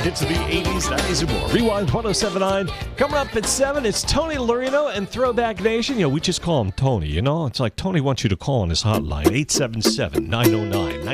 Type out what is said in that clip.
hits of the 80s, 90s, and more. Rewind 1079. Coming up at 7, it's Tony Laurino and Throwback Nation. We just call him Tony, It's like Tony wants you to call on his hotline, 877-909-909.